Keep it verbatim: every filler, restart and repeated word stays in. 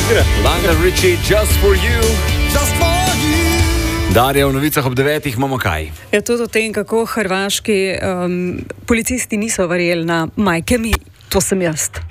Lionel Richie, Just for You. Just for you. Darja, v novicah ob devetih imamo kaj? Je tudi o tem, kako hrvaški um, policisti niso verjeli na majke mi, to sem jaz.